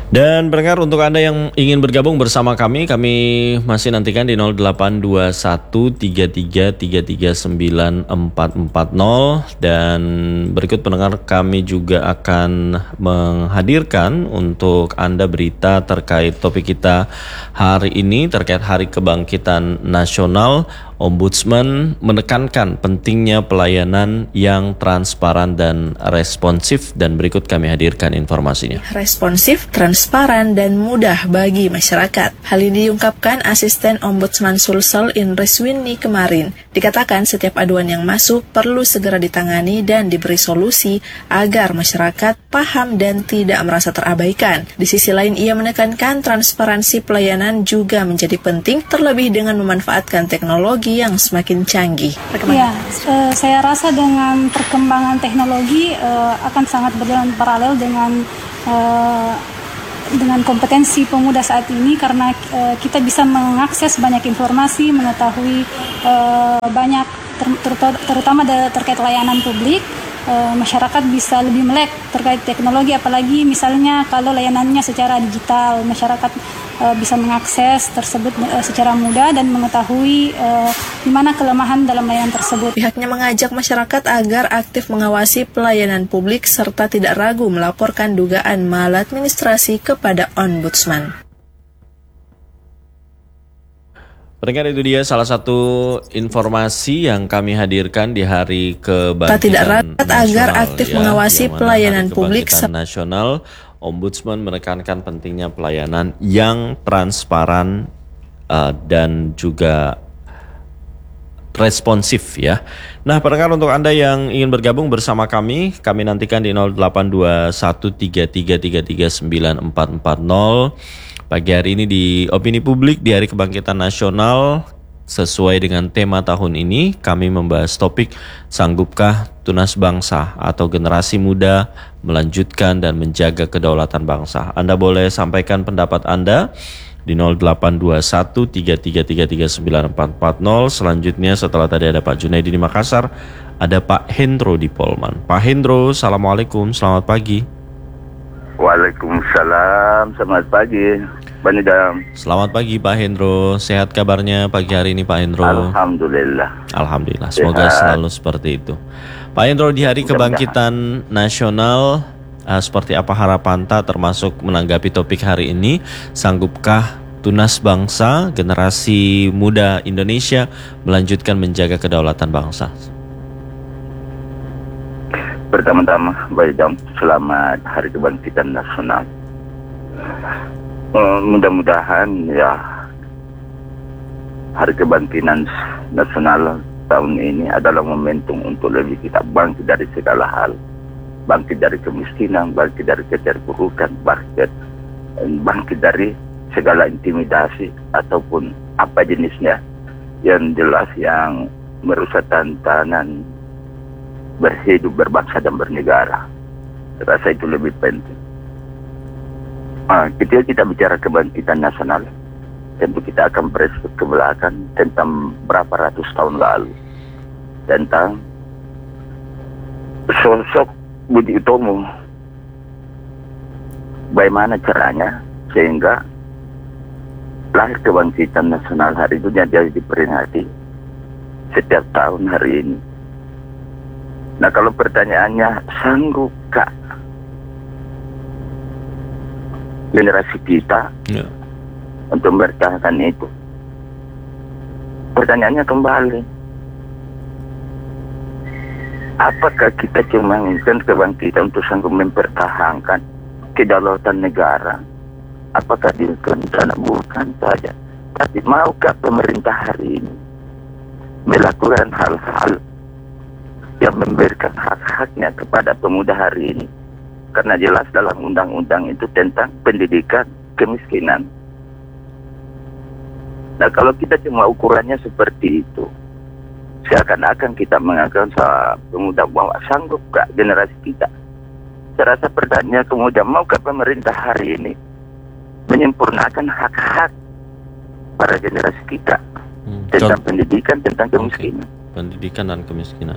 Dan pendengar, untuk Anda yang ingin bergabung bersama kami masih nantikan di 082133339440. Dan berikut pendengar, kami juga akan menghadirkan untuk Anda berita terkait topik kita hari ini terkait Hari Kebangkitan Nasional. Ombudsman menekankan pentingnya pelayanan yang transparan dan responsif, dan berikut kami hadirkan informasinya. Responsif, transparan, dan mudah bagi masyarakat. Hal ini diungkapkan Asisten Ombudsman Sulsel Indres Winnie kemarin. Dikatakan setiap aduan yang masuk perlu segera ditangani dan diberi solusi agar masyarakat paham dan tidak merasa terabaikan. Di sisi lain, ia menekankan transparansi pelayanan juga menjadi penting, terlebih dengan memanfaatkan teknologi yang semakin canggih. Ya, saya rasa dengan perkembangan teknologi akan sangat berjalan paralel dengan kompetensi pemuda saat ini, karena kita bisa mengakses banyak informasi, mengetahui banyak terutama terkait layanan publik. Masyarakat bisa lebih melek terkait teknologi, apalagi misalnya kalau layanannya secara digital, masyarakat bisa mengakses tersebut secara mudah dan mengetahui di mana kelemahan dalam layanan tersebut. Pihaknya mengajak masyarakat agar aktif mengawasi pelayanan publik serta tidak ragu melaporkan dugaan maladministrasi kepada Ombudsman. Pendengar, itu dia salah satu informasi yang kami hadirkan di Hari Kebangkitan tidak rapat Nasional, agar aktif mengawasi pelayanan publik nasional. Ombudsman menekankan pentingnya pelayanan yang transparan dan juga responsif ya. Nah, pendengar, untuk Anda yang ingin bergabung bersama kami nantikan di 082133339440. Pagi hari ini di Opini Publik di Hari Kebangkitan Nasional, sesuai dengan tema tahun ini, kami membahas topik sanggupkah tunas bangsa atau generasi muda melanjutkan dan menjaga kedaulatan bangsa. Anda boleh sampaikan pendapat Anda di 082133339440. Selanjutnya, setelah tadi ada Pak Junaidi di Makassar, ada Pak Hendro di Polman. Pak Hendro, Assalamualaikum, selamat pagi. Waalaikumsalam, selamat pagi, Bang Idam. Selamat pagi Pak Hendro, sehat kabarnya pagi hari ini Pak Hendro? Alhamdulillah. Alhamdulillah, semoga selalu seperti itu. Pak Hendro, di Hari Kebangkitan Nasional, seperti apa harapan termasuk menanggapi topik hari ini, sanggupkah tunas bangsa, generasi muda Indonesia melanjutkan menjaga kedaulatan bangsa? Pertama-tama, Baik Idam, selamat Hari Kebangkitan Nasional. Mudah-mudahan ya Hari Kebangkitan Nasional tahun ini adalah momentum untuk lebih kita bangkit dari segala hal, bangkit dari kemiskinan, bangkit dari keterpurukan, bangkit dari segala intimidasi ataupun apa jenisnya yang jelas yang merusak tantangan berhidup, berbangsa dan bernegara. Saya rasa itu lebih penting. Ketika kita bicara kebangkitan nasional, tentu kita akan berespek ke belakang tentang berapa ratus tahun lalu, tentang sosok Budi Utomo. Bagaimana caranya sehingga lahir kebangkitan nasional hari itu jadi diperingati setiap tahun hari ini. Nah, kalau pertanyaannya, sanggupkah generasi kita untuk mempertahankan itu? Pertanyaannya kembali, apakah kita cuma menginginkan kebangkitan untuk sanggup mempertahankan kedaulatan negara? Apakah direncana? Bukan saja. Tapi maukah pemerintah hari ini melakukan hal-hal yang memberikan hak-haknya kepada pemuda hari ini? Karena jelas dalam undang-undang itu tentang pendidikan kemiskinan. Nah, kalau kita cuma ukurannya seperti itu, seakan-akan kita menganggap pemuda bahwa sanggup gak generasi kita. Saya rasa pertanyaannya kemudian, maukah pemerintah hari ini menyempurnakan hak-hak para generasi kita tentang pendidikan, tentang kemiskinan. Pendidikan dan kemiskinan.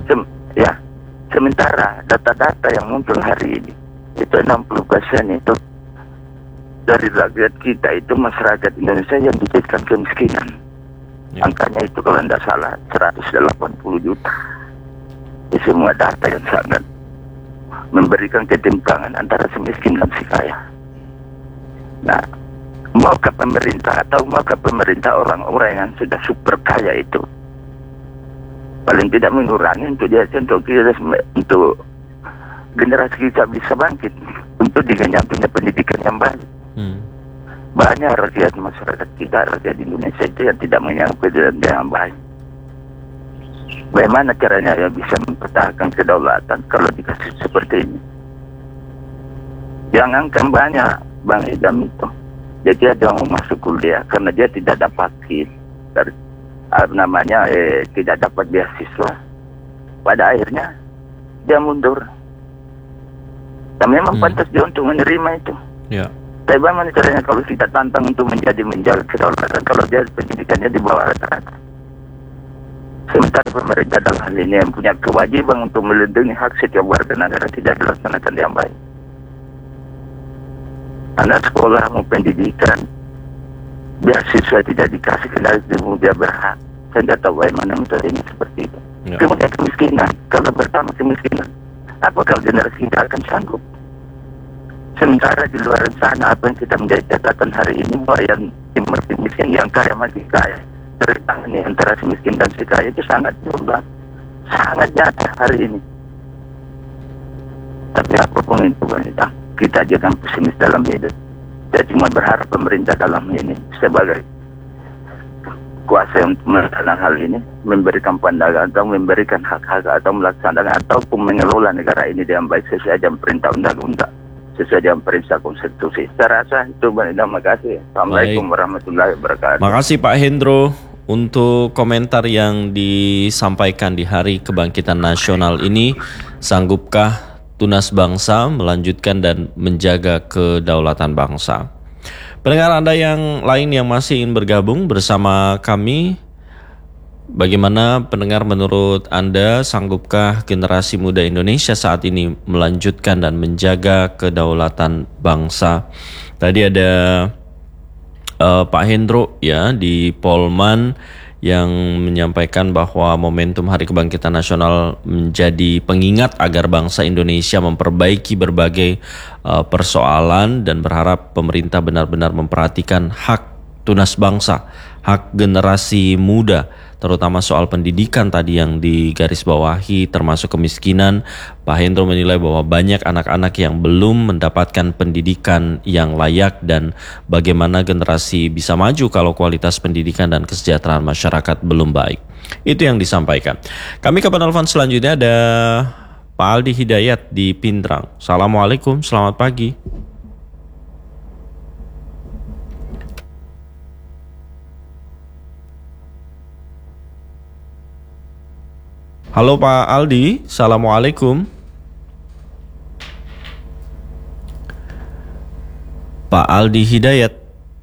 Sementara data-data yang muncul hari ini itu 60% itu dari rakyat kita itu masyarakat Indonesia yang dijadikan kemiskinan. Ya. Angkanya itu kalau tidak salah 180 juta. Ini semua data yang sangat memberikan ketimpangan antara si miskin dan si kaya. Nah, maukah pemerintah orang-orang yang sudah super kaya itu paling tidak mengurangi untuk generasi kita bisa bangkit untuk dengan punya pendidikan yang baik. Banyak rakyat masyarakat kita, rakyat Indonesia itu yang tidak menyangkut pendidikan yang baik. Bagaimana caranya yang bisa mempertahankan kedaulatan kalau dikasih seperti ini? Jangankan banyak Bang Idam itu. Jadi ada yang mau masuk kuliah karena dia tidak dapat tidak dapat beasiswa. Pada akhirnya dia mundur. Dan memang pantas dia untuk menerima itu. Ya. Tapi bagaimana caranya kalau kita tantang untuk menjaga kedaulatan kalau dia pendidikannya di bawah rata-rata? Sementara pemerintah dalam hal ini yang punya kewajiban untuk melindungi hak setiap warga negara tidak dilaksanakan dengan baik. Anak sekolah mau pendidikan, beasiswa tidak dikasih karena dia berhak. Saya tidak tahu bagaimana metodenya seperti itu. Ya. Kemudian kemiskinan, kalau pertama kemiskinan, apakah generasi kita akan sanggup? Sementara di luar sana apa yang kita menjadi catatan hari ini bahwa yang miskin, yang kaya masih kaya. Ini antara si miskin dan si kaya itu sangat jumlah, sangat nyata hari ini. Tapi apapun itu kita jangan pesimis dalam hidup. Saya cuma berharap pemerintah dalam ini sebagai kuasa untuk melaksanakan hal ini, memberikan pandangan atau memberikan hak-hak atau melaksanakan ataupun mengelola negara ini dengan baik sesuai dengan perintah undang-undang, sesuai dengan perintah konstitusi. Saya rasa itu. Terima kasih. Assalamualaikum warahmatullahi wabarakatuh. Makasih Pak Hendro untuk komentar yang disampaikan di Hari Kebangkitan Nasional ini. Sanggupkah tunas bangsa melanjutkan dan menjaga kedaulatan bangsa? Pendengar Anda yang lain yang masih ingin bergabung bersama kami, bagaimana pendengar menurut Anda, sanggupkah generasi muda Indonesia saat ini melanjutkan dan menjaga kedaulatan bangsa? Tadi ada Pak Hendro ya di Polman yang menyampaikan bahwa momentum Hari Kebangkitan Nasional menjadi pengingat agar bangsa Indonesia memperbaiki berbagai persoalan dan berharap pemerintah benar-benar memperhatikan hak tunas bangsa, hak generasi muda, terutama soal pendidikan tadi yang digarisbawahi termasuk kemiskinan. Pak Hendro menilai bahwa banyak anak-anak yang belum mendapatkan pendidikan yang layak dan bagaimana generasi bisa maju kalau kualitas pendidikan dan kesejahteraan masyarakat belum baik. Itu yang disampaikan. Kami ke penelpon selanjutnya ada Pak Aldi Hidayat di Pindrang. Assalamualaikum, selamat pagi. Halo Pak Aldi, Assalamualaikum. Pak Aldi Hidayat.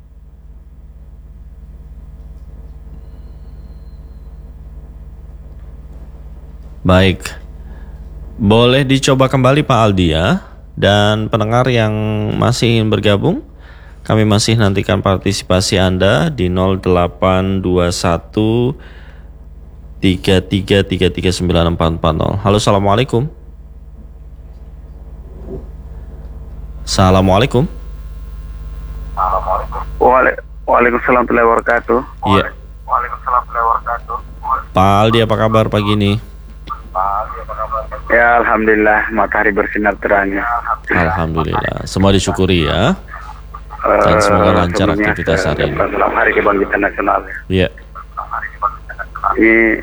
Baik, boleh dicoba kembali Pak Aldi ya. Dan pendengar yang masih ingin bergabung, kami masih nantikan partisipasi Anda di 0821 33339440. Halo, assalamualaikum. Assalamualaikum. Waalaikumsalam warahmatullahi wabarakatuh. Iya. Waalaikumsalam warahmatullahi wabarakatuh. Pak Aldi, apa kabar pagi ini? Ya, alhamdulillah matahari bersinar terangnya. Alhamdulillah. Semua disyukuri ya. Dan semoga lancar aktivitas hari ini. Selamat Hari Kebangkitan Nasional. Iya. Ini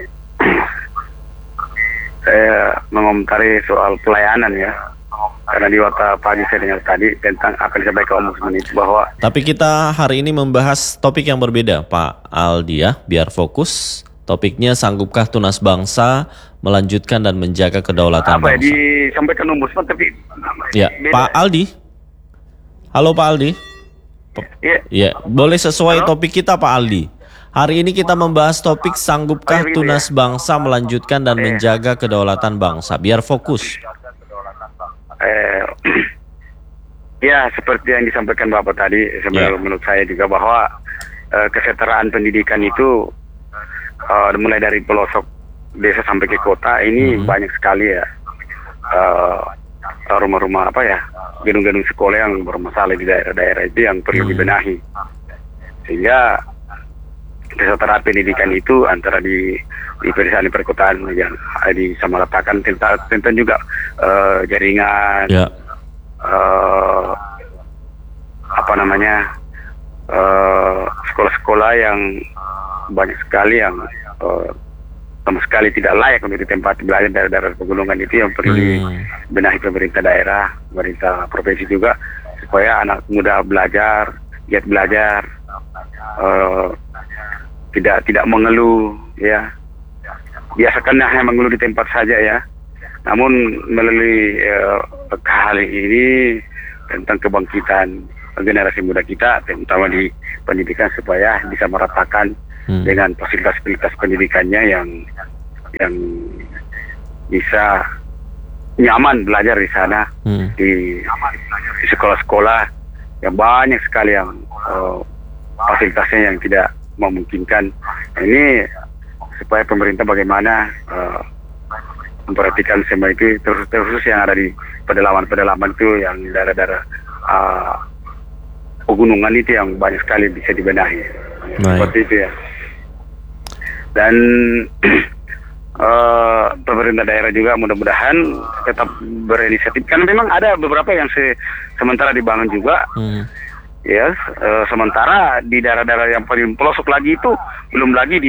saya mengomentari soal pelayanan ya, karena di Warta Pagi saya dengar tadi tentang apa yang disampaikan Ombudsman itu bahwa. Tapi kita hari ini membahas topik yang berbeda Pak Aldi ya, biar fokus. Topiknya sanggupkah tunas bangsa melanjutkan dan menjaga kedaulatan apa bangsa? Disampaikan Ombudsman tapi. Ya, Pak Aldi. Halo Pak Aldi. Ya, boleh sesuai topik kita Pak Aldi. Hari ini kita membahas topik sanggupkah tunas bangsa melanjutkan dan menjaga kedaulatan bangsa. Biar fokus. Ya, seperti yang disampaikan Bapak tadi, sebenarnya menurut saya juga bahwa kesetaraan pendidikan itu mulai dari pelosok desa sampai ke kota ini banyak sekali ya rumah-rumah gedung-gedung sekolah yang bermasalah di daerah-daerah itu yang perlu dibenahi, sehingga kesetaraan pendidikan itu antara di pedesaan di perkotaan yang disamaratakan tentang juga jaringan sekolah-sekolah yang banyak sekali yang sama sekali tidak layak untuk ditempati belajar dari daerah pegunungan itu yang perlu dibenahi pemerintah daerah, pemerintah provinsi juga, supaya anak muda belajar, giat belajar, tidak mengeluh ya. Biasakan hanya mengeluh di tempat saja ya. Namun melalui hal ini tentang kebangkitan generasi muda kita, terutama di pendidikan, supaya bisa meratakan dengan fasilitas-fasilitas pendidikannya yang bisa nyaman belajar di sana, di sekolah-sekolah yang banyak sekali yang fasilitasnya yang tidak memungkinkan. Ini supaya pemerintah bagaimana memperhatikan semua itu, terus yang ada di pedalaman-pedalaman itu, yang daerah-daerah pegunungan itu yang banyak sekali bisa dibenahi. Seperti itu ya. Dan pemerintah daerah juga mudah-mudahan tetap berinisiatif, karena memang ada beberapa yang sementara dibangun juga. Ya, sementara di daerah-daerah yang paling pelosok lagi itu belum lagi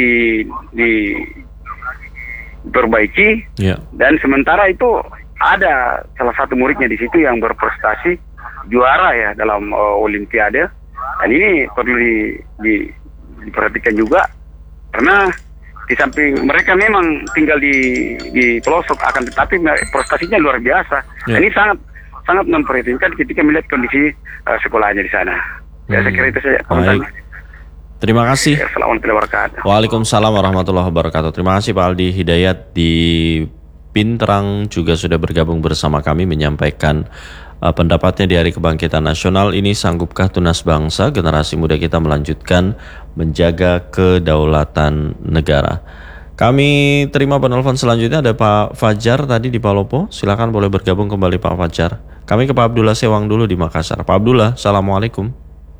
diperbaiki. Dan sementara itu ada salah satu muridnya di situ yang berprestasi juara ya dalam Olimpiade, dan ini perlu diperhatikan juga, karena di samping mereka memang tinggal di pelosok, akan tetapi prestasinya luar biasa. Ini sangat memperhatikan ketika melihat kondisi sekolahnya di sana. Ya, saya kira itu saja komentarnya. Terima kasih. Assalamualaikum warahmatullahi wabarakatuh. Waalaikumsalam warahmatullahi wabarakatuh. Terima kasih Pak Aldi Hidayat di Pinterang juga sudah bergabung bersama kami menyampaikan pendapatnya di Hari Kebangkitan Nasional ini. Sanggupkah tunas bangsa, generasi muda kita melanjutkan menjaga kedaulatan negara? Kami terima penelpon selanjutnya, ada Pak Fajar tadi di Palopo. Silakan, boleh bergabung kembali Pak Fajar. Kami ke Pak Abdullah Sewang dulu di Makassar. Pak Abdullah, Assalamualaikum.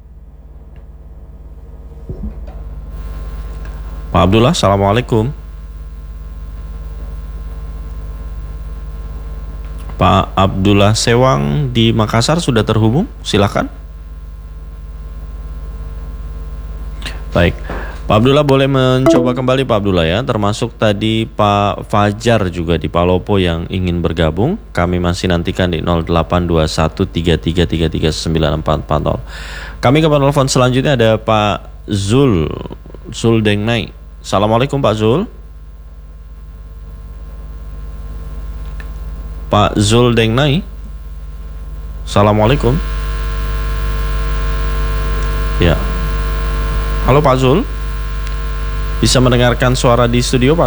Pak Abdullah, Assalamualaikum. Pak Abdullah Sewang di Makassar sudah terhubung, silakan. Baik, Pak Abdullah boleh mencoba kembali Pak Abdullah ya, termasuk tadi Pak Fajar juga di Palopo yang ingin bergabung. Kami masih nantikan di 082133333944. Kami ke penelpon selanjutnya, ada Pak Zul Dengnai. Assalamualaikum Pak Zul. Pak Zul Dengnai. Assalamualaikum. Ya. Halo Pak Zul. Bisa mendengarkan suara di studio Pak